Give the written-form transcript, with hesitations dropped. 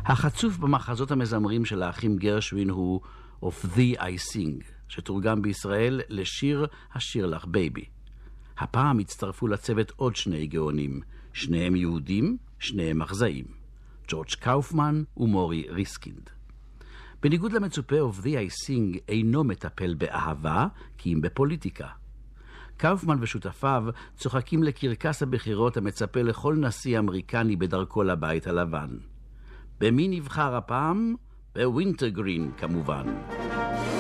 החצוף במחזות המזמרים של האחים גרשווין הוא Of Thee I Sing, שתורגם בישראל לשיר השיר לך בייבי. הפעם הצטרפו לצוות עוד שני גאונים, שניהם יהודים, שניהם מחזאים, ג'ורג' קאופמן ומורי ריסקינד. בניגוד למצופה, Of Thee I Sing אינו מטפל באהבה, כי אם בפוליטיקה. קאופמן ושותפיו צוחקים לקרקס הבחירות המצפה לכל נשיא אמריקני בדרכו לבית הלבן. במי נבחר הפעם? בווינטרגרין כמובן.